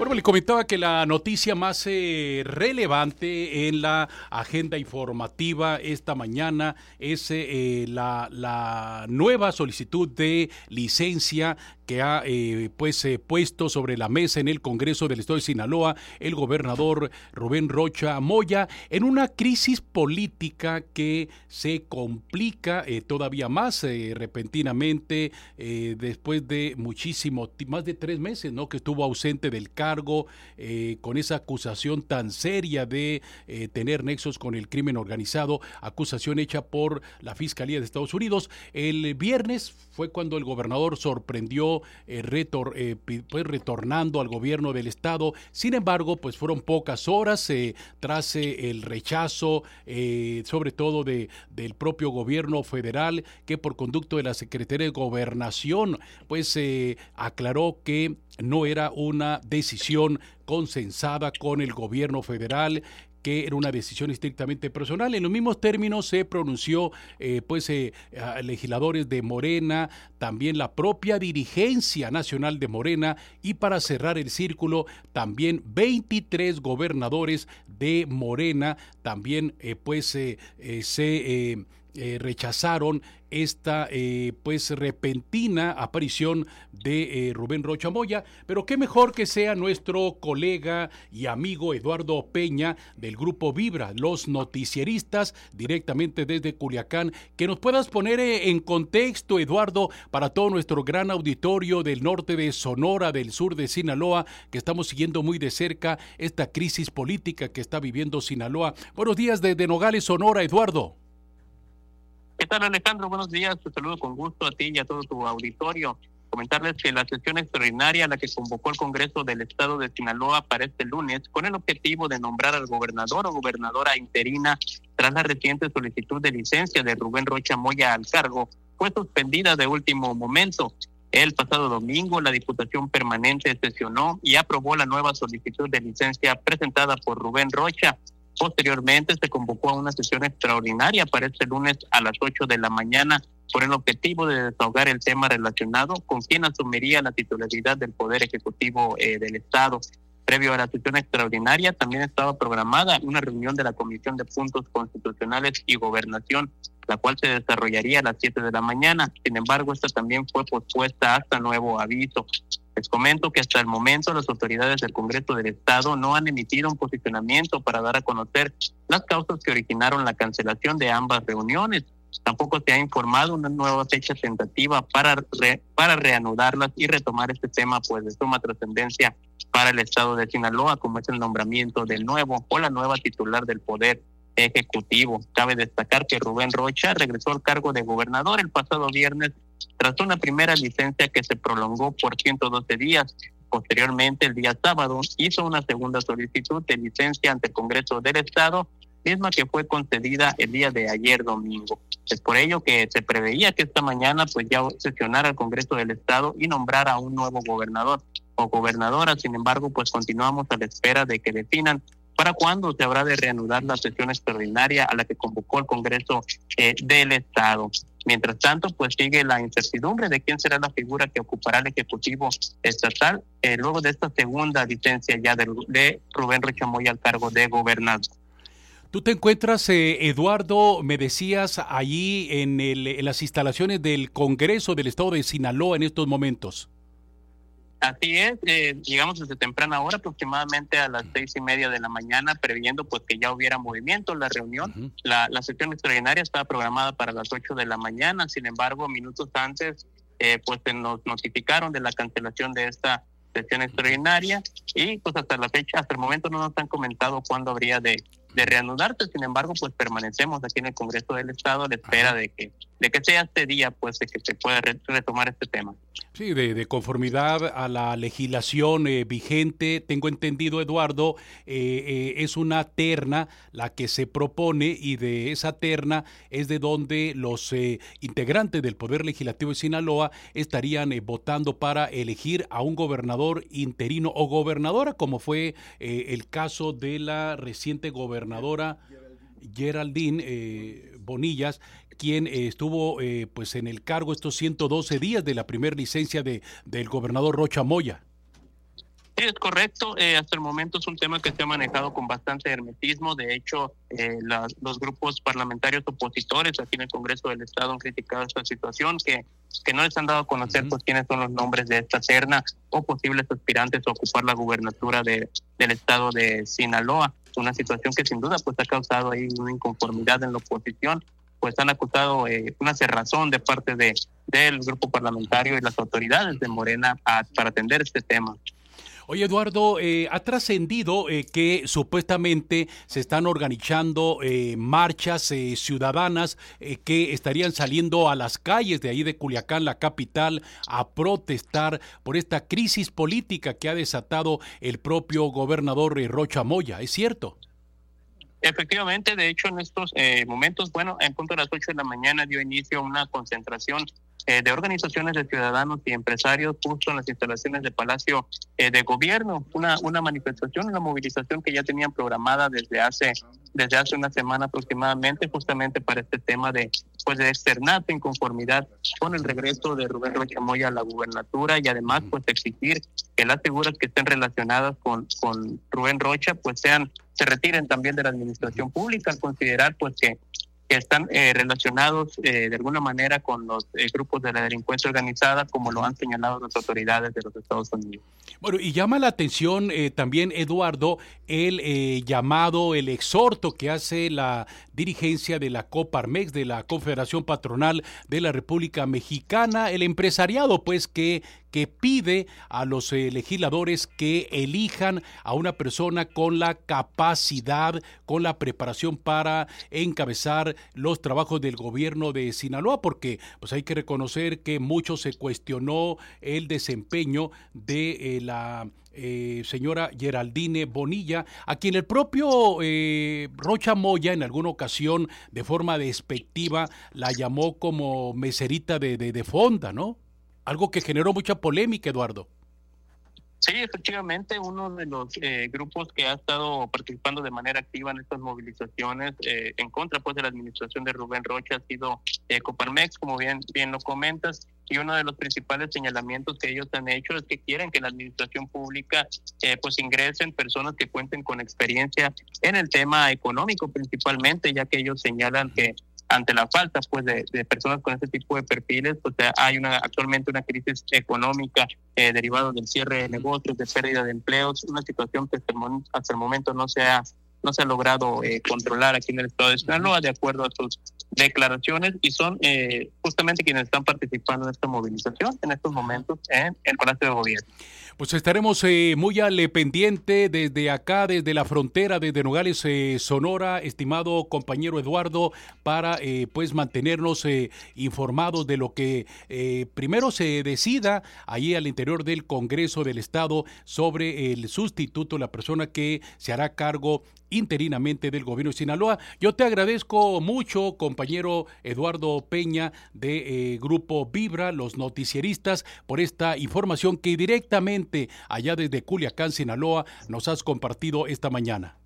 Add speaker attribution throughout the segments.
Speaker 1: Bueno, le comentaba que la noticia más relevante en la agenda informativa esta mañana es la nueva solicitud de licencia que ha puesto sobre la mesa en el Congreso del Estado de Sinaloa el gobernador Rubén Rocha Moya, en una crisis política que se complica todavía más repentinamente después de más de 3 meses, ¿no?, que estuvo ausente del cargo, con esa acusación tan seria de tener nexos con el crimen organizado, acusación hecha por la Fiscalía de Estados Unidos. El viernes fue cuando el gobernador sorprendió retornando al gobierno del estado. Sin embargo, pues fueron pocas horas tras el rechazo, sobre todo del propio gobierno federal, que por conducto de la Secretaría de Gobernación, pues aclaró que no era una decisión consensada con el gobierno federal, que era una decisión estrictamente personal. En los mismos términos se pronunció a legisladores de Morena, también la propia dirigencia nacional de Morena, y para cerrar el círculo, también 23 gobernadores de Morena también rechazaron esta repentina aparición de Rubén Rocha Moya. Pero qué mejor que sea nuestro colega y amigo Eduardo Peña del grupo Vibra, los noticieristas, directamente desde Culiacán, que nos puedas poner en contexto, Eduardo, para todo nuestro gran auditorio del norte de Sonora, del sur de Sinaloa, que estamos siguiendo muy de cerca esta crisis política que está viviendo Sinaloa. Buenos días desde Nogales, Sonora, Eduardo.
Speaker 2: ¿Qué tal, Alejandro? Buenos días, te saludo con gusto a ti y a todo tu auditorio. Comentarles que la sesión extraordinaria a la que convocó el Congreso del Estado de Sinaloa para este lunes, con el objetivo de nombrar al gobernador o gobernadora interina tras la reciente solicitud de licencia de Rubén Rocha Moya al cargo, fue suspendida de último momento. El pasado domingo, la Diputación Permanente sesionó y aprobó la nueva solicitud de licencia presentada por Rubén Rocha. Posteriormente se convocó a una sesión extraordinaria para este lunes a las 8 de la mañana con el objetivo de desahogar el tema relacionado con quién asumiría la titularidad del Poder Ejecutivo del Estado. Previo a la sesión extraordinaria también estaba programada una reunión de la Comisión de Puntos Constitucionales y Gobernación, la cual se desarrollaría a las 7 de la mañana. Sin embargo, esta también fue pospuesta hasta nuevo aviso. Les comento que hasta el momento las autoridades del Congreso del Estado no han emitido un posicionamiento para dar a conocer las causas que originaron la cancelación de ambas reuniones. Tampoco se ha informado una nueva fecha tentativa para reanudarlas y retomar este tema, pues de suma trascendencia para el Estado de Sinaloa, como es el nombramiento del nuevo o la nueva titular del Poder Ejecutivo. Cabe destacar que Rubén Rocha regresó al cargo de gobernador el pasado viernes tras una primera licencia que se prolongó por 112 días. Posteriormente, el día sábado, hizo una segunda solicitud de licencia ante el Congreso del Estado, misma que fue concedida el día de ayer domingo. Es por ello que se preveía que esta mañana pues ya sesionara el Congreso del Estado y nombrara a un nuevo gobernador o gobernadora. Sin embargo, pues continuamos a la espera de que definan para cuándo se habrá de reanudar la sesión extraordinaria a la que convocó el Congreso del Estado. Mientras tanto, pues sigue la incertidumbre de quién será la figura que ocupará el Ejecutivo Estatal luego de esta segunda licencia ya de Rubén Rocha Moya al cargo de gobernador.
Speaker 1: Tú te encuentras, Eduardo, me decías, allí en las instalaciones del Congreso del Estado de Sinaloa en estos momentos.
Speaker 2: Así es, llegamos desde temprana hora, aproximadamente a las 6:30 de la mañana, previendo pues que ya hubiera movimiento. La reunión, la sesión extraordinaria estaba programada para las 8 de la mañana, sin embargo, minutos antes, pues nos notificaron de la cancelación de esta sesión extraordinaria y pues hasta la fecha, hasta el momento no nos han comentado cuándo habría de reanudarse. Sin embargo, pues permanecemos aquí en el Congreso del Estado a la espera de que sea este día, pues de que se pueda retomar este tema.
Speaker 1: Sí, de conformidad a la legislación vigente, tengo entendido, Eduardo, es una terna la que se propone, y de esa terna es de donde los integrantes del Poder Legislativo de Sinaloa estarían votando para elegir a un gobernador interino o gobernadora, como fue el caso de la reciente gobernadora Geraldine Bonillas, quien estuvo pues en el cargo estos 112 días de la primera licencia del gobernador Rocha Moya.
Speaker 2: Sí, es correcto. Hasta el momento es un tema que se ha manejado con bastante hermetismo. De hecho, los grupos parlamentarios opositores aquí en el Congreso del Estado han criticado esta situación, que no les han dado a conocer pues quiénes son los nombres de esta terna o posibles aspirantes a ocupar la gubernatura del Estado de Sinaloa. Una situación que sin duda pues ha causado ahí una inconformidad en la oposición. Pues han acusado una cerrazón de parte del grupo parlamentario y las autoridades de Morena para atender este tema.
Speaker 1: Oye, Eduardo, ha trascendido que supuestamente se están organizando marchas ciudadanas que estarían saliendo a las calles de ahí de Culiacán, la capital, a protestar por esta crisis política que ha desatado el propio gobernador Rocha Moya. ¿Es cierto?
Speaker 2: Efectivamente, de hecho, en estos momentos, bueno, en punto de las 8 de la mañana dio inicio a una concentración de organizaciones de ciudadanos y empresarios justo en las instalaciones del Palacio de Gobierno, una manifestación, una movilización que ya tenían programada desde hace una semana aproximadamente, justamente para este tema de externar su inconformidad con el regreso de Rubén Rocha Moya a la gubernatura y además pues exigir que las figuras que estén relacionadas con Rubén Rocha pues se retiren también de la administración pública, al considerar pues que están relacionados de alguna manera con los grupos de la delincuencia organizada, como lo han señalado las autoridades de los Estados Unidos.
Speaker 1: Bueno, y llama la atención también, Eduardo, el llamado, el exhorto que hace la dirigencia de la Coparmex, de la Confederación Patronal de la República Mexicana, el empresariado, pues, que pide a los legisladores que elijan a una persona con la capacidad, con la preparación para encabezar los trabajos del gobierno de Sinaloa, porque pues hay que reconocer que mucho se cuestionó el desempeño de la señora Geraldine Bonilla, a quien el propio Rocha Moya en alguna ocasión de forma despectiva la llamó como meserita de fonda, ¿no? Algo que generó mucha polémica, Eduardo.
Speaker 2: Sí, efectivamente, uno de los grupos que ha estado participando de manera activa en estas movilizaciones en contra pues de la administración de Rubén Rocha ha sido Coparmex, como bien lo comentas, y uno de los principales señalamientos que ellos han hecho es que quieren que en la administración pública pues ingresen personas que cuenten con experiencia en el tema económico principalmente, ya que ellos señalan que ante la falta pues de personas con este tipo de perfiles, pues hay actualmente una crisis económica derivada del cierre de negocios, de pérdida de empleos, una situación que hasta el momento no se ha logrado controlar aquí en el estado de Sinaloa, de acuerdo a sus declaraciones, y son justamente quienes están participando en esta movilización en estos momentos en el Palacio de Gobierno.
Speaker 1: Pues estaremos muy al pendiente desde acá, desde la frontera, desde Nogales, Sonora, estimado compañero Eduardo, para pues mantenernos informados de lo que primero se decida allí al interior del Congreso del Estado sobre el sustituto, la persona que se hará cargo interinamente del gobierno de Sinaloa. Yo te agradezco mucho, compañero Eduardo Peña de Grupo Vibra, los noticieristas, por esta información que directamente allá desde Culiacán, Sinaloa, nos has compartido esta mañana.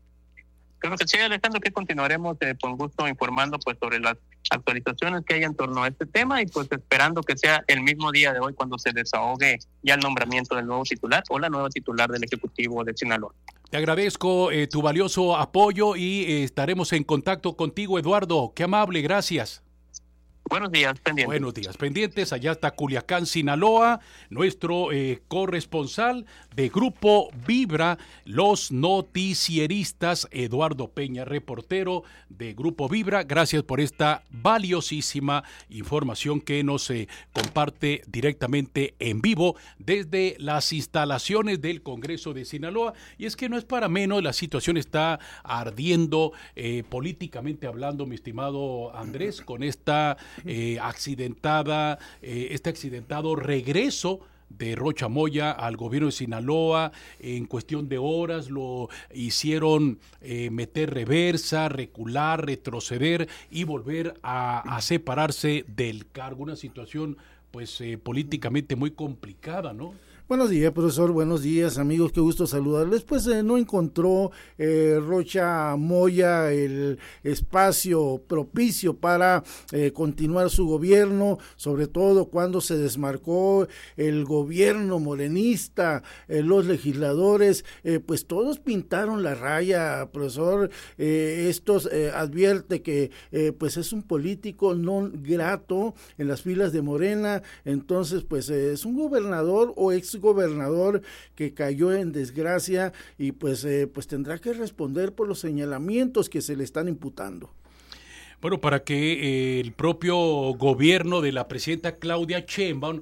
Speaker 2: Creo que sí, Alejandro, que continuaremos con gusto informando pues sobre las actualizaciones que hay en torno a este tema y pues esperando que sea el mismo día de hoy cuando se desahogue ya el nombramiento del nuevo titular o la nueva titular del Ejecutivo de Sinaloa.
Speaker 1: Te agradezco tu valioso apoyo y estaremos en contacto contigo, Eduardo. Qué amable, gracias.
Speaker 2: Buenos días, pendientes.
Speaker 1: Buenos días, pendientes. Allá está Culiacán, Sinaloa, nuestro corresponsal de Grupo Vibra, los noticieristas, Eduardo Peña, reportero de Grupo Vibra. Gracias por esta valiosísima información que nos comparte directamente en vivo desde las instalaciones del Congreso de Sinaloa. Y es que no es para menos, la situación está ardiendo políticamente hablando, mi estimado Andrés, con esta este accidentado regreso de Rocha Moya al gobierno de Sinaloa. En cuestión de horas lo hicieron meter reversa, recular, retroceder y volver a separarse del cargo. Una situación pues políticamente muy complicada, ¿no?
Speaker 3: Buenos días, profesor. Buenos días, amigos. Qué gusto saludarles. Pues no encontró Rocha Moya el espacio propicio para continuar su gobierno, sobre todo cuando se desmarcó el gobierno morenista, los legisladores, pues todos pintaron la raya, profesor. Estos advierte que pues es un político no grato en las filas de Morena, entonces pues es un gobernador o exgobernador que cayó en desgracia y pues tendrá que responder por los señalamientos que se le están imputando.
Speaker 1: Bueno, para que el propio gobierno de la presidenta Claudia Sheinbaum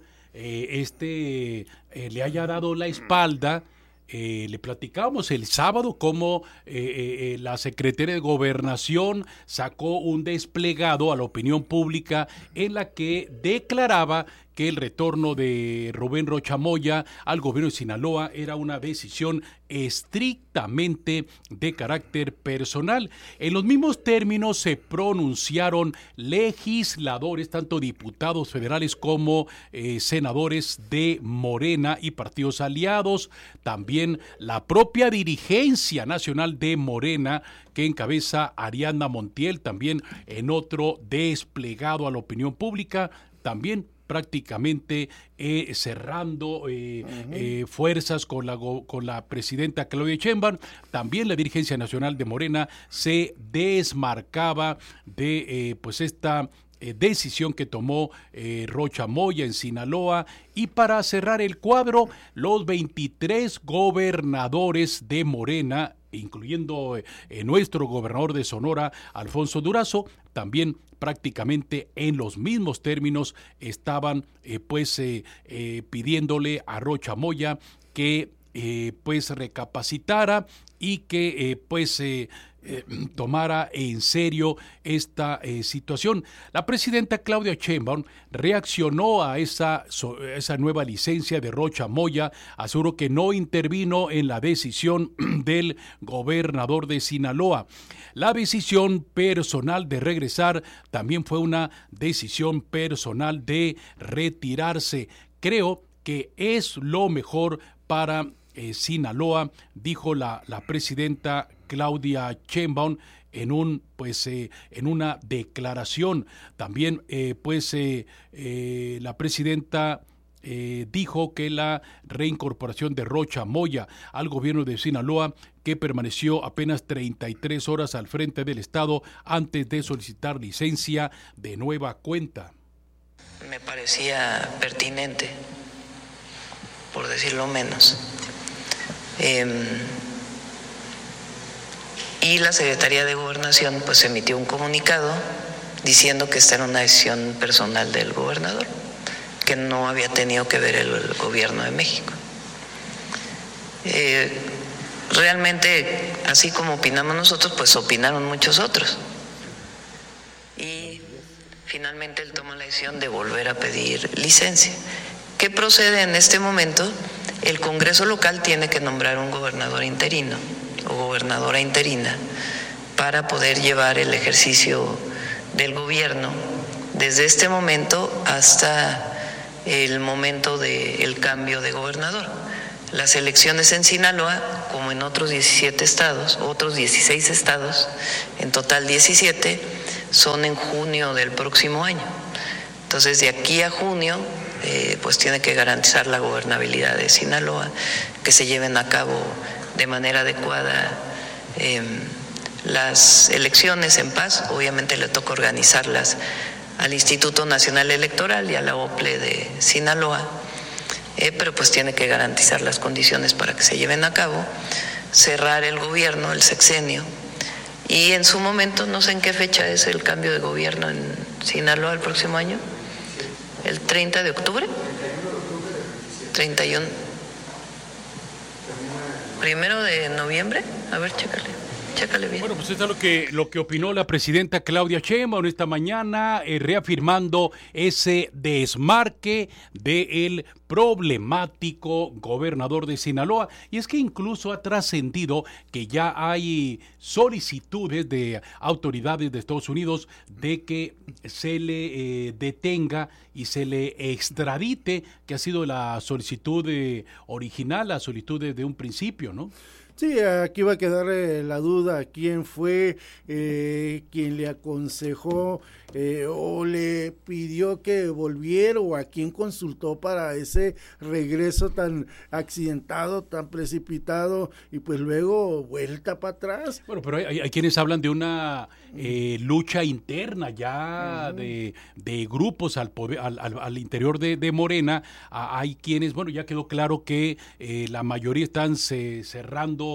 Speaker 1: le haya dado la espalda. Le platicábamos el sábado cómo la Secretaría de Gobernación sacó un desplegado a la opinión pública en la que declaraba que el retorno de Rubén Rocha Moya al gobierno de Sinaloa era una decisión estrictamente de carácter personal. En los mismos términos se pronunciaron legisladores, tanto diputados federales como senadores de Morena y partidos aliados, también la propia dirigencia nacional de Morena, que encabeza Ariadna Montiel, también en otro desplegado a la opinión pública, también prácticamente cerrando fuerzas con la presidenta Claudia Sheinbaum. También la dirigencia nacional de Morena se desmarcaba de pues esta decisión que tomó Rocha Moya en Sinaloa. Y para cerrar el cuadro, los 23 gobernadores de Morena, incluyendo nuestro gobernador de Sonora, Alfonso Durazo, también prácticamente en los mismos términos estaban pidiéndole a Rocha Moya que recapacitara y que tomara en serio esta situación. La presidenta Claudia Sheinbaum reaccionó a esa nueva licencia de Rocha Moya, aseguró que no intervino en la decisión del gobernador de Sinaloa. La decisión personal de regresar también fue una decisión personal de retirarse. Creo que es lo mejor para Sinaloa, dijo la presidenta Claudia Sheinbaum en una declaración. También la presidenta dijo que la reincorporación de Rocha Moya al gobierno de Sinaloa, que permaneció apenas 33 horas al frente del estado antes de solicitar licencia de nueva cuenta.
Speaker 4: Me parecía pertinente, por decirlo menos. Y la Secretaría de Gobernación pues emitió un comunicado diciendo que esta era una decisión personal del gobernador, que no había tenido que ver el gobierno de México. Realmente, así como opinamos nosotros, pues opinaron muchos otros. Y finalmente él toma la decisión de volver a pedir licencia. ¿Qué procede en este momento? El Congreso local tiene que nombrar un gobernador interino o gobernadora interina para poder llevar el ejercicio del gobierno desde este momento hasta el momento del cambio de gobernador. Las elecciones en Sinaloa, como en otros 17 estados, otros 16 estados, en total 17, son en junio del próximo año. Entonces, de aquí a junio, pues tiene que garantizar la gobernabilidad de Sinaloa, que se lleven a cabo de manera adecuada las elecciones en paz. Obviamente le toca organizarlas al Instituto Nacional Electoral y a la OPLE de Sinaloa, pero pues tiene que garantizar las condiciones para que se lleven a cabo, cerrar el gobierno, el sexenio, y en su momento, no sé en qué fecha es el cambio de gobierno en Sinaloa el próximo año, el 30 de octubre, 31, 1 de noviembre, a ver, chécale. Chécale bien.
Speaker 1: Bueno, pues esto es lo que opinó la presidenta Claudia Sheinbaum esta mañana, reafirmando ese desmarque del problemático gobernador de Sinaloa. Y es que incluso ha trascendido que ya hay solicitudes de autoridades de Estados Unidos de que se le detenga y se le extradite, que ha sido la solicitud original, la solicitud de un principio, ¿no?
Speaker 3: Sí, aquí va a quedar la duda, quién fue quien le aconsejó o le pidió que volviera, o a quién consultó para ese regreso tan accidentado, tan precipitado, y pues luego vuelta para atrás.
Speaker 1: Bueno, pero hay quienes hablan de una lucha interna ya de grupos al poder, al interior de Morena. Hay quienes, bueno, ya quedó claro que la mayoría están cerrando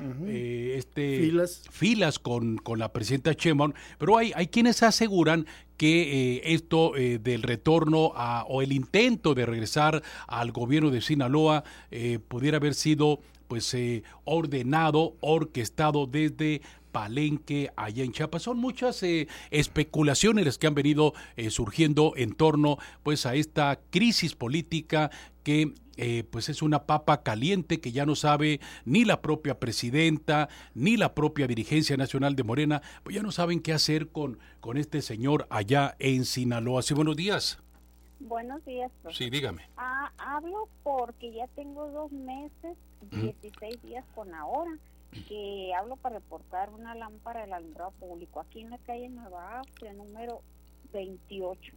Speaker 1: filas con la presidenta Sheinbaum, pero hay quienes aseguran que esto del retorno o el intento de regresar al gobierno de Sinaloa pudiera haber sido pues ordenado, orquestado desde Palenque, allá en Chiapas. Son muchas especulaciones las que han venido surgiendo en torno pues a esta crisis política que pues es una papa caliente que ya no sabe ni la propia presidenta ni la propia dirigencia nacional de Morena, pues ya no saben qué hacer con este señor allá en Sinaloa. Sí, buenos días.
Speaker 5: Buenos días, profesor.
Speaker 1: Sí, dígame.
Speaker 5: Hablo porque ya tengo 2 meses, 16 días con ahora, que hablo para reportar una lámpara del alumbrado público aquí en la calle Nueva Austria, número 28.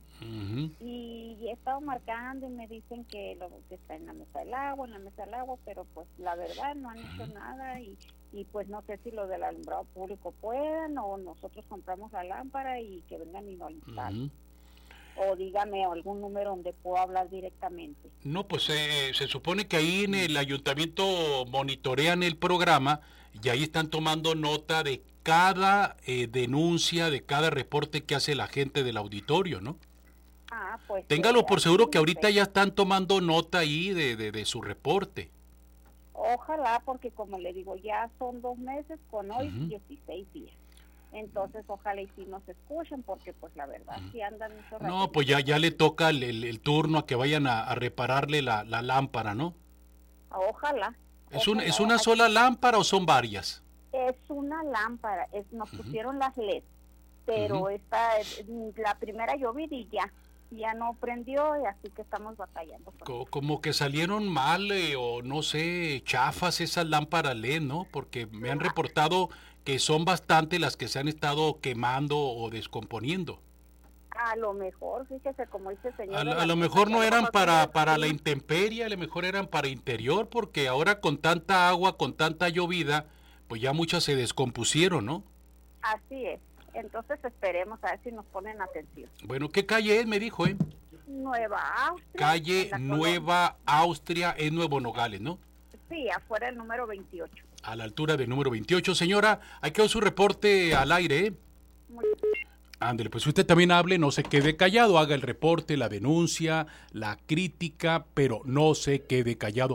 Speaker 5: Y he estado marcando y me dicen que lo que está en la mesa del agua, pero pues la verdad no han hecho nada y pues no sé si lo del alumbrado público puedan o nosotros compramos la lámpara y que vengan y nos instalen. O dígame algún número donde puedo hablar directamente.
Speaker 1: No, pues se supone que ahí en el ayuntamiento monitorean el programa y ahí están tomando nota de cada denuncia, de cada reporte que hace la gente del auditorio, ¿no?
Speaker 5: Pues
Speaker 1: téngalo por seguro que ahorita ya están tomando nota ahí de su reporte.
Speaker 5: Ojalá, porque como le digo, ya son 2 meses con hoy 16 días. Entonces, ojalá y si nos escuchen, porque pues la verdad sí andan mucho rato.
Speaker 1: No, pues ya le toca el turno a que vayan a repararle la lámpara, ¿no?
Speaker 5: Ojalá.
Speaker 1: ¿Es una sola lámpara o son varias?
Speaker 5: Es una lámpara, nos pusieron las LED, pero esta, la primera yo vi y ya no prendió, y así que estamos batallando.
Speaker 1: Como que salieron mal o no sé, chafas esas lámparas LED, ¿no? Porque me han reportado que son bastante las que se han estado quemando o descomponiendo.
Speaker 5: A lo mejor, fíjese, como dice el señor.
Speaker 1: A lo mejor no eran para la intemperie, a lo mejor eran para interior, porque ahora con tanta agua, con tanta llovida, pues ya muchas se descompusieron, ¿no?
Speaker 5: Así es. Entonces esperemos a ver si nos ponen atención.
Speaker 1: Bueno, ¿qué calle es? Me dijo,
Speaker 5: Nueva Austria.
Speaker 1: Calle Nueva Austria, en Nuevo Nogales, ¿no?
Speaker 5: Sí, afuera del número 28.
Speaker 1: A la altura del número 28. Señora, ahí quedó su reporte al aire, ¿eh?
Speaker 5: Muy bien.
Speaker 1: Ándele, pues usted también hable, no se quede callado, haga el reporte, la denuncia, la crítica, pero no se quede callado.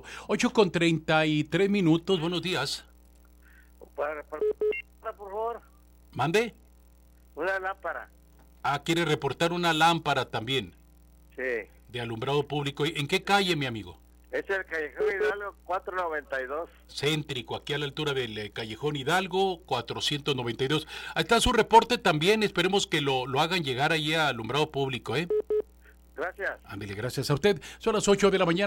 Speaker 1: 8:33, buenos días.
Speaker 6: Por favor.
Speaker 1: ¿Mande?
Speaker 6: Una lámpara.
Speaker 1: ¿Quiere reportar una lámpara también?
Speaker 6: Sí.
Speaker 1: De alumbrado público. ¿En qué calle, mi amigo?
Speaker 6: Es el Callejón Hidalgo 492.
Speaker 1: Céntrico, aquí a la altura del Callejón Hidalgo 492. Ahí está su reporte también, esperemos que lo hagan llegar ahí a alumbrado público, ¿eh?
Speaker 6: Gracias.
Speaker 1: Ándele, gracias a usted. Son las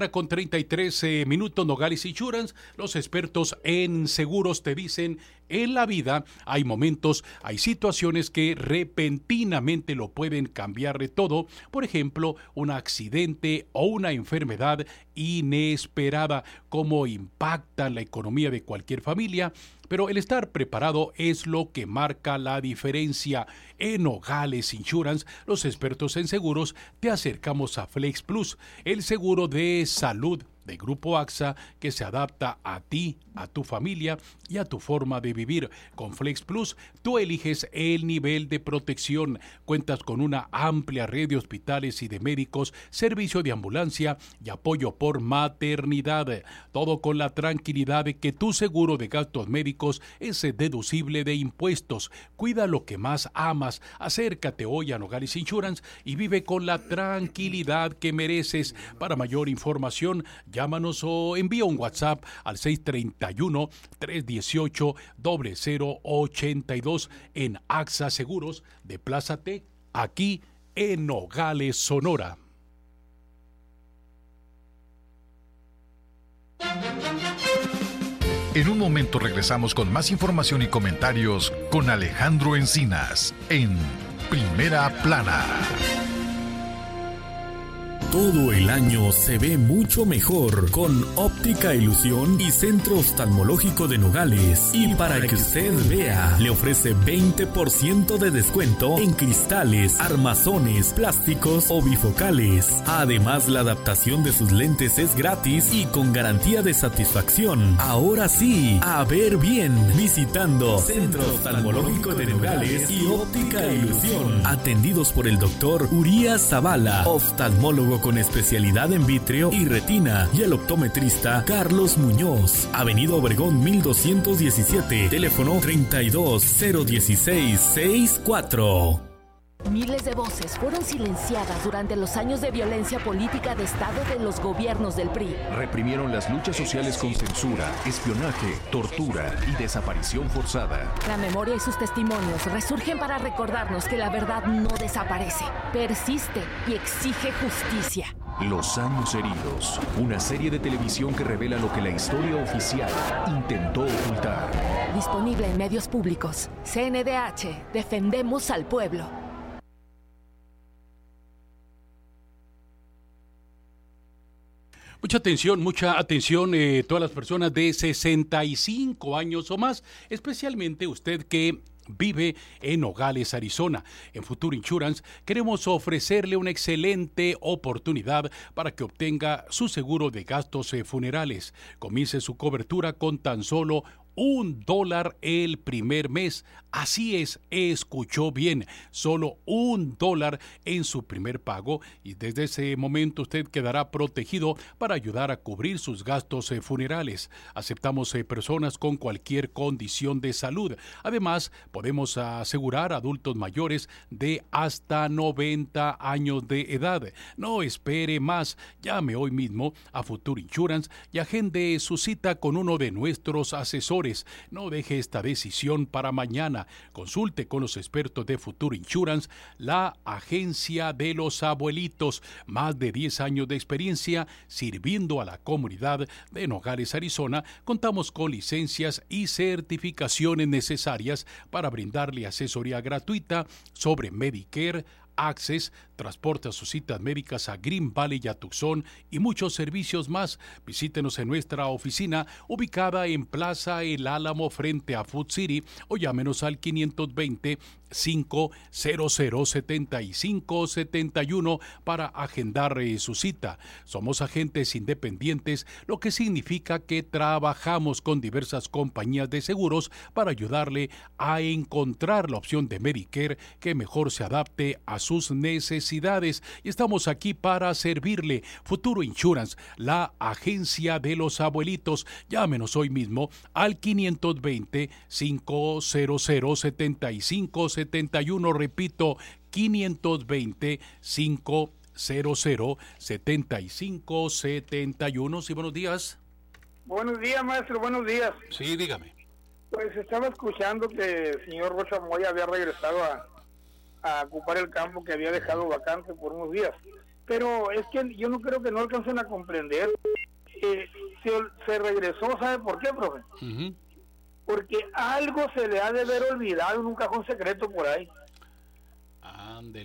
Speaker 1: 8:33 Nogales Insurance. Los expertos en seguros te dicen, en la vida hay momentos, hay situaciones que repentinamente lo pueden cambiar de todo. Por ejemplo, un accidente o una enfermedad inesperada, cómo impactan la economía de cualquier familia. Pero el estar preparado es lo que marca la diferencia. En Nogales Insurance, los expertos en seguros, te acercamos a Flex Plus, el seguro de salud de Grupo AXA que se adapta a ti, a tu familia y a tu forma de vivir. Con Flex Plus, tú eliges el nivel de protección. Cuentas con una amplia red de hospitales y de médicos, servicio de ambulancia y apoyo por maternidad. Todo con la tranquilidad de que tu seguro de gastos médicos es deducible de impuestos. Cuida lo que más amas. Acércate hoy a Nogales Insurance y vive con la tranquilidad que mereces. Para mayor información, llámanos o envía un WhatsApp al 631-318-0082 en AXA Seguros de Plaza T, aquí en Nogales, Sonora.
Speaker 7: En un momento regresamos con más información y comentarios con Alejandro Encinas en Primera Plana.
Speaker 8: Todo el año se ve mucho mejor con Óptica Ilusión y Centro Oftalmológico de Nogales. Y para que usted vea, le ofrece 20% de descuento en cristales, armazones, plásticos o bifocales. Además, la adaptación de sus lentes es gratis y con garantía de satisfacción. Ahora sí, a ver bien, visitando Centro Oftalmológico de Nogales y Óptica Ilusión. Atendidos por el doctor Urias Zavala, oftalmólogo con especialidad en vitrio y retina, y el optometrista Carlos Muñoz. Avenida Obregón 1217, teléfono 32-016-64.
Speaker 9: Miles de voces fueron silenciadas durante los años de violencia política de Estado de los gobiernos del PRI.
Speaker 10: Reprimieron las luchas sociales con censura, espionaje, tortura y desaparición forzada.
Speaker 9: La memoria y sus testimonios resurgen para recordarnos que la verdad no desaparece, persiste y exige justicia.
Speaker 10: Los años heridos, una serie de televisión que revela lo que la historia oficial intentó ocultar.
Speaker 9: Disponible en medios públicos. CNDH, defendemos al pueblo.
Speaker 1: Mucha atención, todas las personas de 65 años o más, especialmente usted que vive en Nogales, Arizona. En Future Insurance queremos ofrecerle una excelente oportunidad para que obtenga su seguro de gastos funerales. Comience su cobertura con tan solo $1 el primer mes. Así es, escuchó bien, solo $1 en su primer pago y desde ese momento usted quedará protegido para ayudar a cubrir sus gastos funerales. Aceptamos personas con cualquier condición de salud. Además, podemos asegurar a adultos mayores de hasta 90 años de edad. No espere más, llame hoy mismo a Future Insurance y agende su cita con uno de nuestros asesores. No deje esta decisión para mañana. Consulte con los expertos de Future Insurance, la agencia de los abuelitos. Más de 10 años de experiencia sirviendo a la comunidad de Nogales, Arizona. Contamos con licencias y certificaciones necesarias para brindarle asesoría gratuita sobre Medicare, Access, transporte a sus citas médicas a Green Valley y a Tucson y muchos servicios más. Visítenos en nuestra oficina ubicada en Plaza El Álamo frente a Food City o llámenos al 520-500-7571 para agendar su cita. Somos agentes independientes, lo que significa que trabajamos con diversas compañías de seguros para ayudarle a encontrar la opción de Medicare que mejor se adapte a sus necesidades y estamos aquí para servirle. Future Insurance, la agencia de los abuelitos. Llámenos hoy mismo al 520-500-7571. Repito, 520-500-7571. Sí, buenos días.
Speaker 11: Buenos días, maestro, buenos días.
Speaker 1: Sí, dígame.
Speaker 11: Pues estaba escuchando que el señor Rocha Moya había regresado a ocupar el campo que había dejado vacante por unos días, pero es que yo no creo que no alcancen a comprender. Se regresó, ¿sabe por qué, profe? Porque algo se le ha de haber olvidado en un cajón secreto por ahí.